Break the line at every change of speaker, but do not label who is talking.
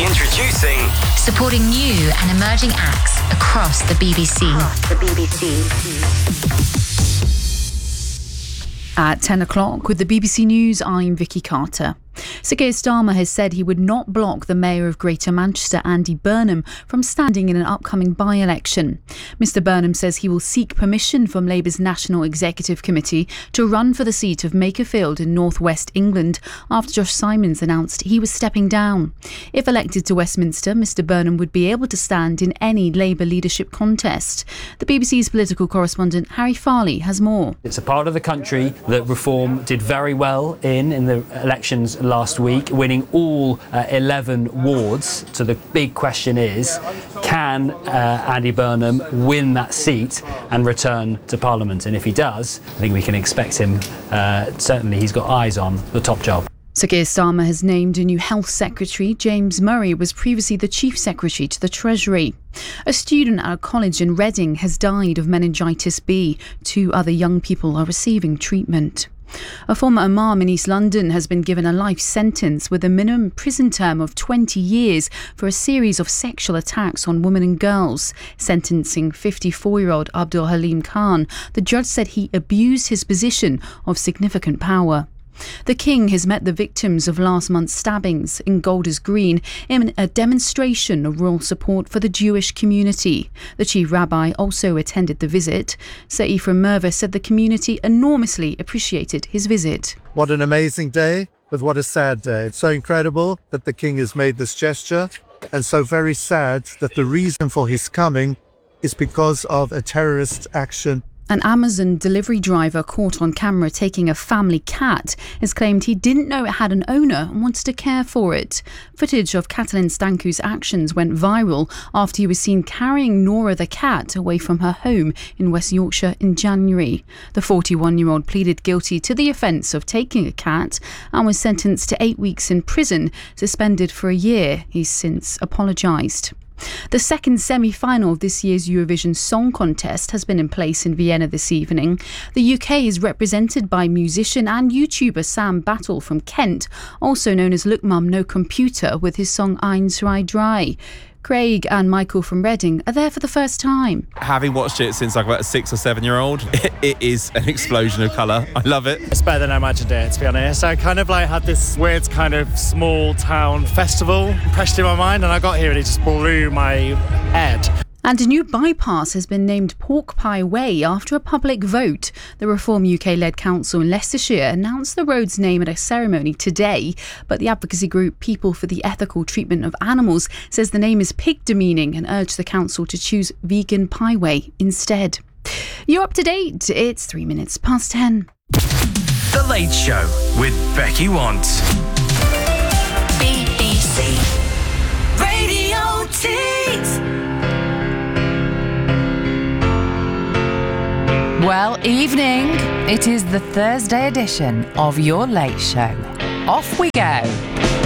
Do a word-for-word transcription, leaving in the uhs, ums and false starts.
Introducing
supporting new and emerging acts across the B B C. Across the B B C.
At ten o'clock with the B B C News, I'm Vicky Carter. Sir Keir Starmer has said he would not block the Mayor of Greater Manchester, Andy Burnham, from standing in an upcoming by-election. Mister Burnham says he will seek permission from Labour's National Executive Committee to run for the seat of Makerfield in North West England after Josh Simons announced he was stepping down. If elected to Westminster, Mister Burnham would be able to stand in any Labour leadership contest. The B B C's political correspondent Harry Farley has more.
It's a part of the country that Reform did very well in in the elections last week, winning all uh, eleven wards. So the big question is, can uh, Andy Burnham win that seat and return to Parliament? And if he does, I think we can expect him, uh, certainly he's got eyes on the top job.
Sir Keir Starmer has named a new Health Secretary. James Murray was previously the Chief Secretary to the Treasury. A student at a college in Reading has died of meningitis B. Two other young people are receiving treatment. A former imam in East London has been given a life sentence with a minimum prison term of twenty years for a series of sexual attacks on women and girls. Sentencing fifty-four-year-old Abdul Halim Khan, the judge said he abused his position of significant power. The King has met the victims of last month's stabbings in Golders Green in a demonstration of royal support for the Jewish community. The Chief Rabbi also attended the visit. Sir Ephraim Mervis said the community enormously appreciated his visit.
What an amazing day, but what a sad day. It's so incredible that the King has made this gesture, and so very sad that the reason for his coming is because of a terrorist action.
An Amazon delivery driver caught on camera taking a family cat has claimed he didn't know it had an owner and wanted to care for it. Footage of Catalin Stancu's actions went viral after he was seen carrying Nora the cat away from her home in West Yorkshire in January. The forty-one-year-old pleaded guilty to the offence of taking a cat and was sentenced to eight weeks in prison, suspended for a year. He's since apologised. The second semi-final of this year's Eurovision Song Contest has been in place in Vienna this evening. The U K is represented by musician and YouTuber Sam Battle from Kent, also known as Look Mum No Computer, with his song Eins Zwei Drei. Craig and Michael from Reading are there for the first time.
Having watched it since like about a six or seven year old, it, it is an explosion of colour. I love it.
It's better than I imagined it, to be honest. I kind of like had this weird kind of small town festival impressed in my mind, and I got here and it just blew my head.
And a new bypass has been named Pork Pie Way after a public vote. The Reform U K-led council in Leicestershire announced the road's name at a ceremony today, but the advocacy group People for the Ethical Treatment of Animals says the name is pig-demeaning and urged the council to choose Vegan Pie Way instead. You're up to date. It's three minutes past ten.
The Late Show with Becky Want.
B B C
Radio Tees.
Well, evening. It is the Thursday edition of Your Late Show. Off we go.